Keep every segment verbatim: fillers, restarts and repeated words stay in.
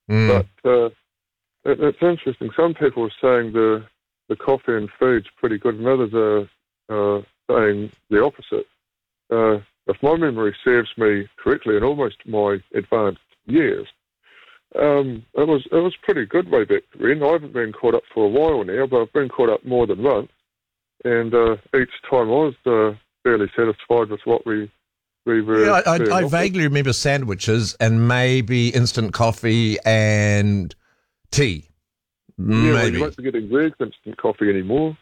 Mm. But uh, it, it's interesting. Some people are saying the the coffee and food's pretty good, and others are uh, saying the opposite. Uh, if my memory serves me correctly, in almost my advanced years, um, it was it was pretty good way back then. I haven't been caught up for a while now, but I've been caught up more than once, and uh, each time I was uh, fairly satisfied with what we we were. Yeah, I, I, I offered. vaguely remember sandwiches and maybe instant coffee and tea. Yeah, well, Maybe. you won't be getting Greg's instant coffee anymore.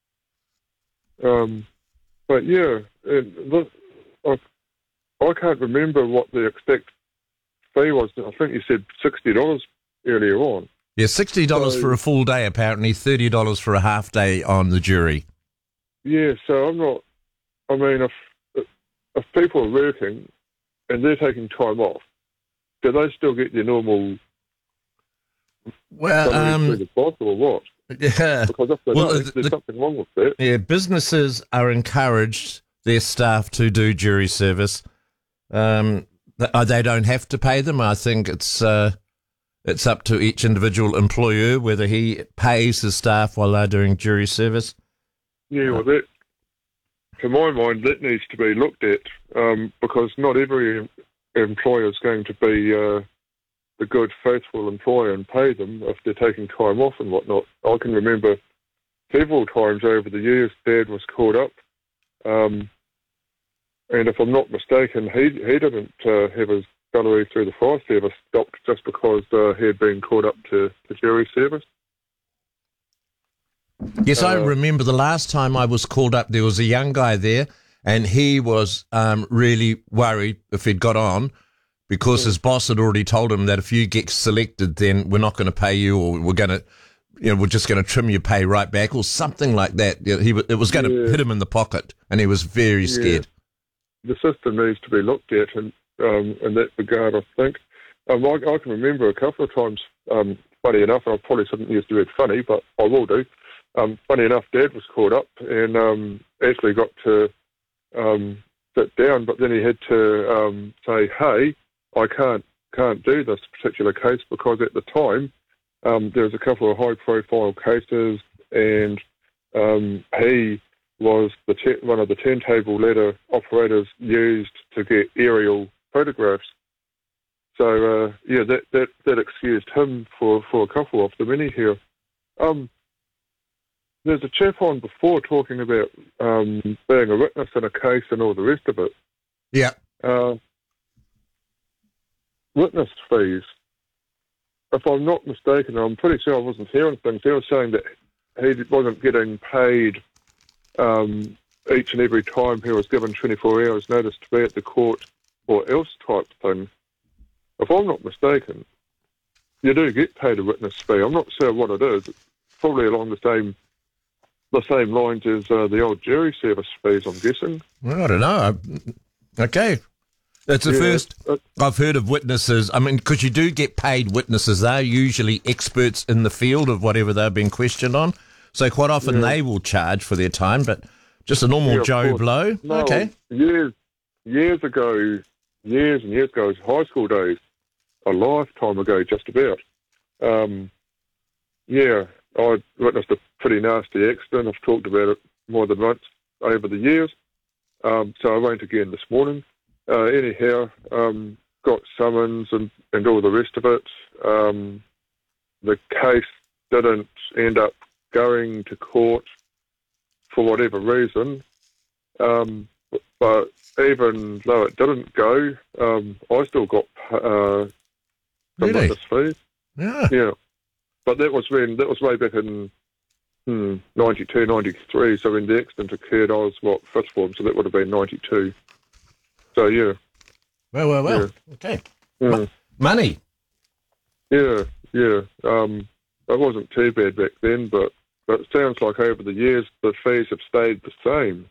Um, but yeah, and look, I, I can't remember what the exact fee was. I think you said sixty dollars earlier on. Yeah, sixty dollars So- for a full day, apparently, thirty dollars for a half day on the jury. Yeah, so I'm not. I mean, if if people are working and they're taking time off, do they still get their normal Well, salary um, through the boss or what? yeah. Because if they Well, don't, the- there's the- something wrong with that. Yeah, businesses are encouraged their staff to do jury service. Um, th- uh, they don't have to pay them. I think it's uh, it's up to each individual employer whether he pays his staff while they're doing jury service. Yeah, well, that, to my mind, that needs to be looked at um, because not every em- employer is going to be uh, a good, faithful employer and pay them if they're taking time off and whatnot. I can remember several times over the years Dad was called up, um, and if I'm not mistaken, he he didn't uh, have his salary through the fire service stopped just because uh, he had been called up to, to jury service. Yes, I Uh, remember the last time I was called up, there was a young guy there, and he was um, really worried if he'd got on because his boss had already told him that if you get selected, then we're not going to pay you, or we're going to, you know, we're just going to trim your pay right back, or something like that. You know, he it was going to Yeah. hit him in the pocket, and he was very Yeah. scared. The system needs to be looked at in, um, in that regard, I think. Um, I, I can remember a couple of times, um, funny enough, and I probably shouldn't use the word funny, but I will do. Um, funny enough, Dad was called up and um, actually got to um, sit down, but then he had to um, say, hey, I can't can't do this particular case because at the time um, there was a couple of high-profile cases and um, he was the te- one of the turntable ladder operators used to get aerial photographs. So, uh, yeah, that, that, that excused him for, for a couple of them anyhow. Um, there's a chap on before talking about um, being a witness in a case and all the rest of it. Yeah. Uh, witness fees. If I'm not mistaken, I'm pretty sure I wasn't hearing things. He was saying that he wasn't getting paid um, each and every time he was given twenty-four hours notice to be at the court or else type thing. If I'm not mistaken, you do get paid a witness fee. I'm not sure what it is. It's probably along the same the same lines as uh, the old jury service fees, I'm guessing. Well, I don't know. I- Okay. That's the Yeah, first uh, I've heard of witnesses. I mean, because you do get paid witnesses. They're usually experts in the field of whatever they're being questioned on. So quite often Yeah. they will charge for their time, but just a normal Yeah, of Joe course. Blow. No, Okay. Years, years ago, years and years ago, high school days, a lifetime ago, just about. Um, yeah, I witnessed a pretty nasty accident. I've talked about it more than once over the years, um, so I won't again this morning. Uh, anyhow, um, got summons and, and all the rest of it. Um, the case didn't end up going to court for whatever reason. Um, but even though it didn't go, um, I still got uh, some Really? witness fees. Yeah. Yeah, but that was when that was way back in hmm, ninety-two, ninety-three. So when the accident occurred, I was what fifth form, so that would have been ninety-two. So yeah, Well, well, well. Yeah. Okay. yeah, Mo- money. yeah, yeah. Um, it wasn't too bad back then, but but it sounds like over the years the fees have stayed the same.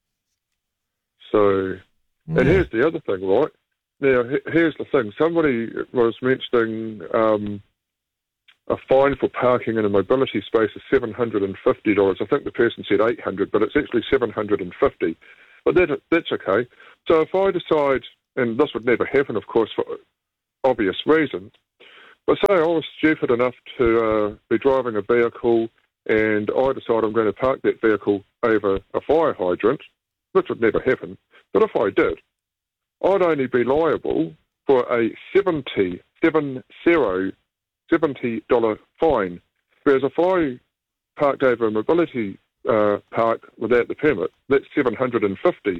So. Yeah. And here's the other thing, right? Now, he- here's the thing. Somebody was mentioning um, a fine for parking in a mobility space of seven hundred fifty dollars. I think the person said eight hundred dollars, but it's actually seven hundred fifty dollars. But that, that's okay. So if I decide, and this would never happen, of course, for obvious reasons, But say I was stupid enough to uh, be driving a vehicle and I decide I'm going to park that vehicle over a fire hydrant, which would never happen, but if I did, I'd only be liable for a seventy, seven zero, seventy dollar fine. Whereas if I parked over a mobility uh, park without the permit, that's seven hundred fifty.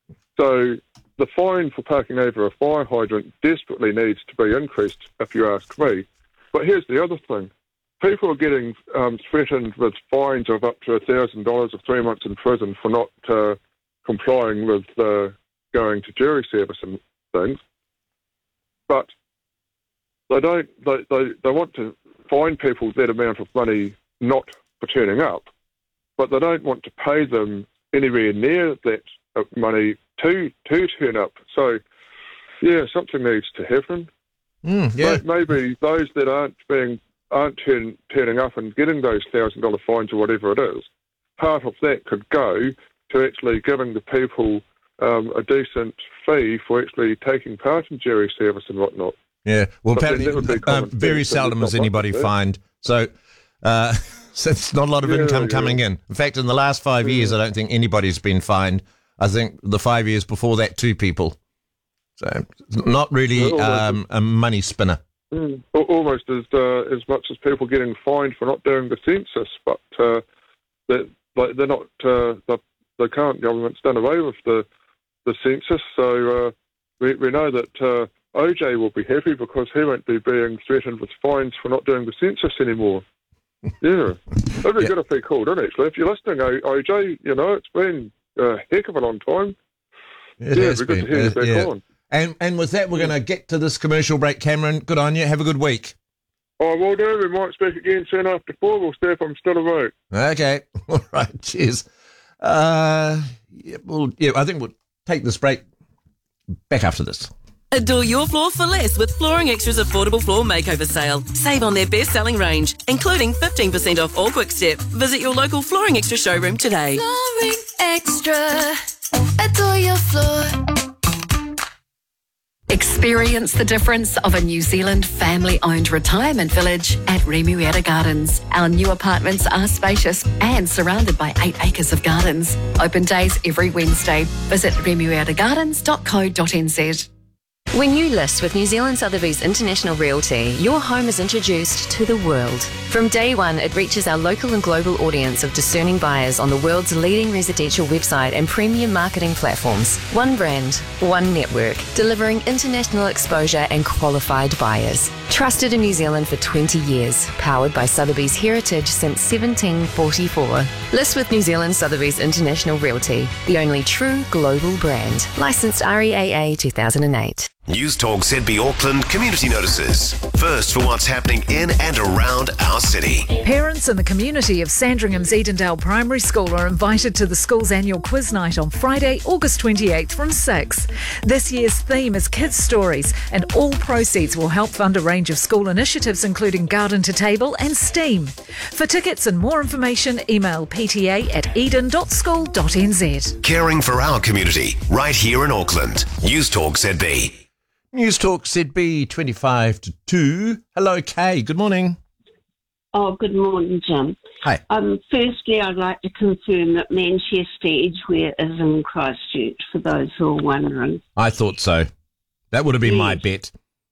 So the fine for parking over a fire hydrant desperately needs to be increased, if you ask me. But here's the other thing. People are getting um, threatened with fines of up to one thousand dollars or three months in prison for not uh, complying with uh, going to jury service and things. But they don't. They, they, they want to fine people that amount of money not for turning up, but they don't want to pay them anywhere near that money to to turn up. So, yeah, something needs to happen. Mm, yeah. Maybe those that aren't being aren't turn, turning up and getting those thousand dollar fines or whatever it is, part of that could go to actually giving the people um, a decent fee for actually taking part in jury service and whatnot. Yeah, well, But apparently, then that would be uh, common very sense, but seldom it's is not anybody like that. fined. So, uh, so it's not a lot of Yeah, income yeah. coming in. In fact, in the last five years, I don't think anybody's been fined. I think the five years before that, two people. So, it's not really Yeah, um, a money spinner. Mm. Al- Almost as uh, as much as people getting fined for not doing the census, but uh, they're, like, they're not. Uh, the, the current government's done away with the the census, so uh, we we know that uh, O J will be happy because he won't be being threatened with fines for not doing the census anymore. Yeah, that'd be Yeah. good if he called in. Actually, if you're listening, O- OJ, you know it's been a heck of a long time. It yeah, has it'd be good been. to hear you Uh, back yeah. on. And and with that, we're going to get to this commercial break. Cameron, good on you. Have a good week. Oh, well done. We might speak again soon after four. We'll see if I'm still awake. Okay. All right. Cheers. Uh, yeah, well, yeah, I think we'll take this break back after this. Adore your floor for less with Flooring Extra's affordable floor makeover sale. Save on their best-selling range, including fifteen percent off all Quick Step. Visit your local Flooring Extra showroom today. Flooring Extra. Adore your floor. Experience the difference of a New Zealand family-owned retirement village at Remuera Gardens. Our new apartments are spacious and surrounded by eight acres of gardens. Open days every Wednesday. Visit remuera gardens dot co dot n z. When you list with New Zealand Sotheby's International Realty, your home is introduced to the world. From day one, it reaches our local and global audience of discerning buyers on the world's leading residential website and premium marketing platforms. One brand, one network, delivering international exposure and qualified buyers. Trusted in New Zealand for twenty years, powered by Sotheby's heritage since seventeen forty-four. List with New Zealand Sotheby's International Realty, the only true global brand. Licensed R E A A two thousand eight. News Talk Z B Auckland community notices. First for what's happening in and around our city. Parents in the community of Sandringham's Edendale Primary School are invited to the school's annual quiz night on Friday, August twenty-eighth from six. This year's theme is Kids Stories, and all proceeds will help fund a range of school initiatives including Garden to Table and STEAM. For tickets and more information, email p t a at eden dot school dot n z. Caring for our community right here in Auckland. News Talk Z B. News Talk Z B twenty-five to two. Hello, Kay. Good morning. Oh, good morning, Jim. Hi. Um, firstly, I'd like to confirm that Manchester Edgware is in Christchurch, for those who are wondering. I thought so. That would have been my bet.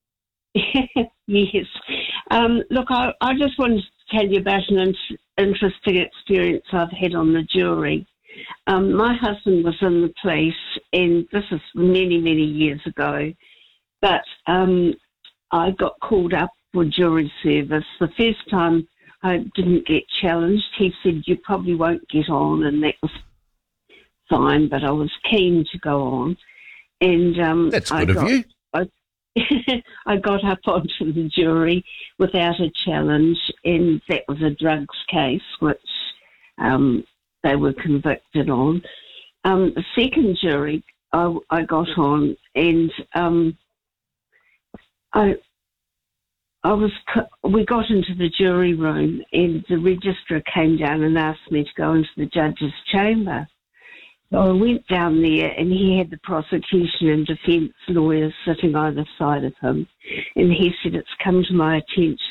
Yes. Um, look, I, I just wanted to tell you about an in- interesting experience I've had on the jury. Um, my husband was in the police, and this is many, many years ago, but um, I got called up for jury service. The first time I didn't get challenged. He said, you probably won't get on, and that was fine, but I was keen to go on. And um, That's I good got, of you. I, I got up onto the jury without a challenge, and that was a drugs case, which um, they were convicted on. Um, the second jury I, I got on, and um, I, I was. We got into the jury room, and the registrar came down and asked me to go into the judge's chamber. So I went down there and he had the prosecution and defence lawyers sitting either side of him. And he said, it's come to my attention